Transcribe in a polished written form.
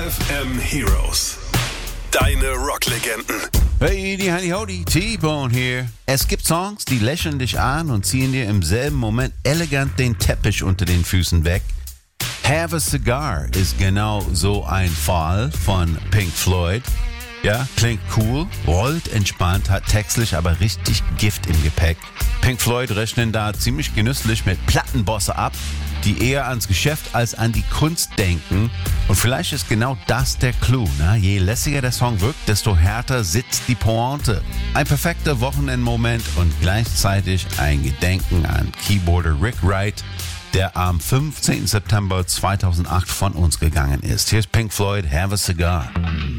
FM Heroes. Deine Rocklegenden. Hey, die Honey Howdy, T-Bone hier. Es gibt Songs, die lächeln dich an und ziehen dir im selben Moment elegant den Teppich unter den Füßen weg. Have a Cigar ist genau so ein Fall von Pink Floyd. Ja, klingt cool, rollt entspannt, hat textlich aber richtig Gift im Gepäck. Pink Floyd rechnen da ziemlich genüsslich mit Plattenbosse ab, die eher ans Geschäft als an die Kunst denken. Und vielleicht ist genau das der Clou. Ne? Je lässiger der Song wirkt, desto härter sitzt die Pointe. Ein perfekter Wochenendmoment und gleichzeitig ein Gedenken an Keyboarder Rick Wright, der am 15. September 2008 von uns gegangen ist. Hier ist Pink Floyd, Have a Cigar.